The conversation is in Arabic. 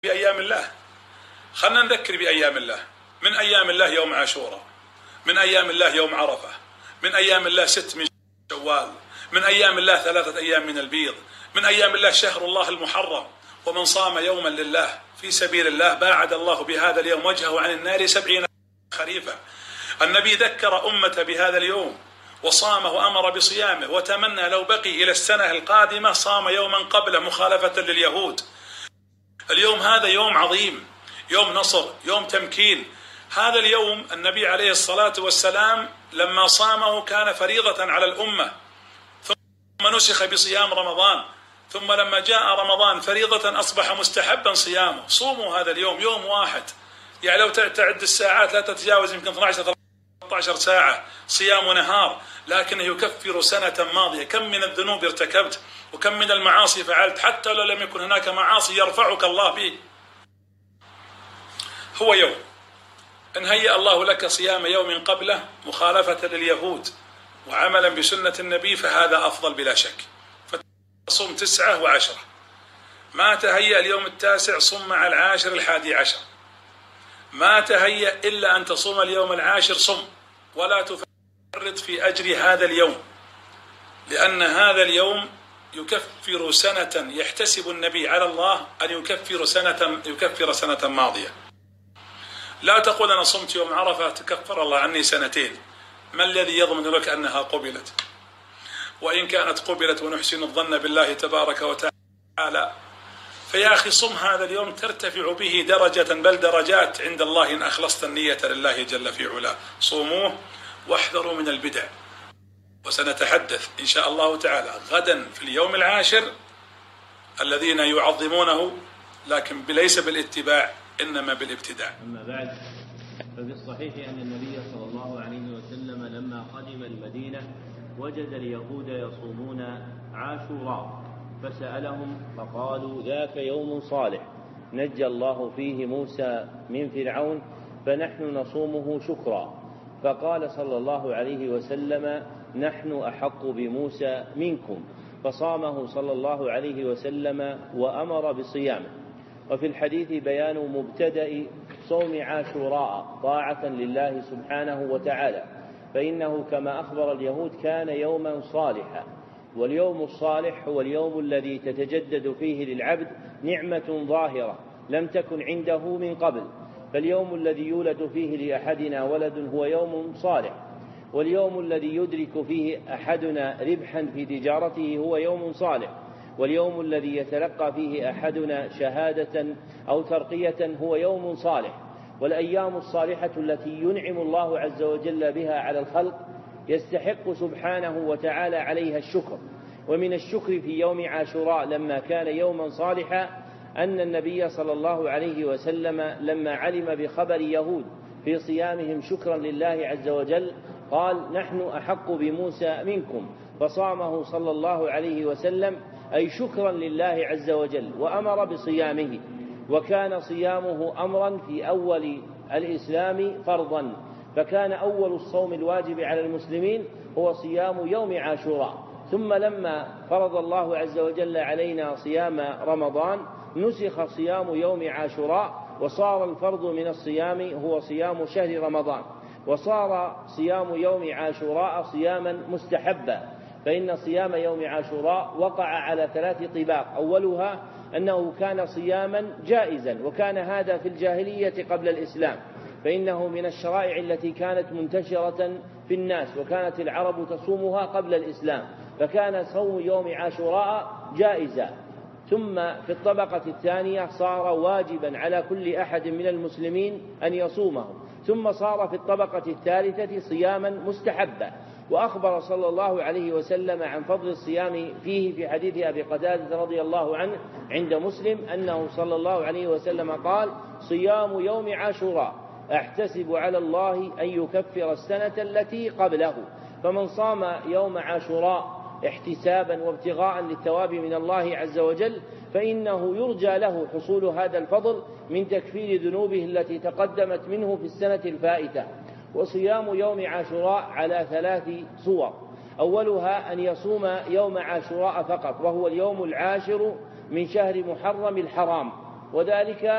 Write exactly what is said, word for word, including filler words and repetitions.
بأيام الله. خلنا نذكر بأيام الله. من أيام الله يوم عاشوراء، من أيام الله يوم عرفة، من أيام الله ست من شوال، من أيام الله ثلاثة أيام من البيض، من أيام الله شهر الله المحرم. ومن صام يوما لله في سبيل الله باعد الله بهذا اليوم وجهه عن النار سبعين خريفا. النبي ذكر أمته بهذا اليوم وصامه وأمر بصيامه، وتمنى لو بقي إلى السنة القادمة صام يوما قبله مخالفة لليهود. اليوم هذا يوم عظيم، يوم نصر، يوم تمكين. هذا اليوم النبي عليه الصلاة والسلام لما صامه كان فريضة على الأمة، ثم نسخ بصيام رمضان، ثم لما جاء رمضان فريضة أصبح مستحبا صيامه. صوموا هذا اليوم يوم واحد، يعني لو تعد الساعات لا تتجاوز يمكن اثنتا عشرة ثلاثة عشر ساعة صيام نهار، لكنه يكفر سنة ماضية. كم من الذنوب ارتكبت وكم من المعاصي فعلت، حتى لو لم يكن هناك معاصي يرفعك الله به. هو يوم إن هيأ الله لك صيام يوم قبله مخالفة لليهود وعملا بسنة النبي فهذا أفضل بلا شك. فصم تسعة وعشرة، ما تهيأ اليوم التاسع صم مع العاشر الحادي عشر، ما تهيأ إلا أن تصوم اليوم العاشر صم، ولا تفرط في أجر هذا اليوم، لأن هذا اليوم يكفر سنة يحتسب النبي على الله أن يكفر سنة يكفر سنة ماضية. لا تقول أنا صمت يوم عرفة تكفر الله عني سنتين، ما الذي يضمن لك أنها قبلت؟ وإن كانت قبلت ونحسن الظن بالله تبارك وتعالى، فيا أخي صم هذا اليوم ترتفع به درجة بل درجات عند الله إن أخلصت النية لله جل في علاه. صوموه واحذروا من البدع. وسنتحدث إن شاء الله تعالى غدا في اليوم العاشر الذين يعظمونه، لكن ليس بالاتباع إنما بالابتداع. أما بعد، ففي الصحيح أن النبي صلى الله عليه وسلم لما قدم المدينة وجد اليهود يصومون عاشوراء، فسألهم فقالوا ذاك يوم صالح نجى الله فيه موسى من فرعون فنحن نصومه شكرا. فقال صلى الله عليه وسلم نحن أحق بموسى منكم، فصامه صلى الله عليه وسلم وأمر بصيامه. وفي الحديث بيان مبتدأ صوم عاشوراء طاعة لله سبحانه وتعالى، فإنه كما أخبر اليهود كان يوما صالحا، واليوم الصالح هو اليوم الذي تتجدد فيه للعبد نعمة ظاهرة لم تكن عنده من قبل. فاليوم الذي يولد فيه لأحدنا ولد هو يوم صالح، واليوم الذي يدرك فيه أحدنا ربحا في تجارته هو يوم صالح، واليوم الذي يتلقى فيه أحدنا شهادة أو ترقية هو يوم صالح. والأيام الصالحة التي ينعم الله عز وجل بها على الخلق يستحق سبحانه وتعالى عليها الشكر. ومن الشكر في يوم عاشوراء لما كان يوما صالحا أن النبي صلى الله عليه وسلم لما علم بخبر يهود في صيامهم شكرا لله عز وجل قال نحن أحق بموسى منكم، فصامه صلى الله عليه وسلم أي شكرا لله عز وجل وأمر بصيامه. وكان صيامه أمرا في أول الإسلام فرضا، فكان أول الصوم الواجب على المسلمين هو صيام يوم عاشوراء، ثم لما فرض الله عز وجل علينا صيام رمضان نسخ صيام يوم عاشوراء، وصار الفرض من الصيام هو صيام شهر رمضان، وصار صيام يوم عاشوراء صياما مستحبا. فإن صيام يوم عاشوراء وقع على ثلاث طباق، أولها أنه كان صياما جائزا، وكان هذا في الجاهلية قبل الإسلام، فإنه من الشرائع التي كانت منتشرة في الناس، وكانت العرب تصومها قبل الإسلام، فكان صوم يوم عاشوراء جائزا. ثم في الطبقة الثانية صار واجبا على كل أحد من المسلمين أن يصومه، ثم صار في الطبقة الثالثة صياما مستحبا. وأخبر صلى الله عليه وسلم عن فضل الصيام فيه في حديث أبي قتادة رضي الله عنه عند مسلم أنه صلى الله عليه وسلم قال صيام يوم عاشوراء أحتسب على الله أن يكفر السنة التي قبله. فمن صام يوم عاشوراء احتسابا وابتغاء للثواب من الله عز وجل فإنه يرجى له حصول هذا الفضل من تكفير ذنوبه التي تقدمت منه في السنة الفائتة. وصيام يوم عاشوراء على ثلاث صور، أولها أن يصوم يوم عاشوراء فقط، وهو اليوم العاشر من شهر محرم الحرام، وذلك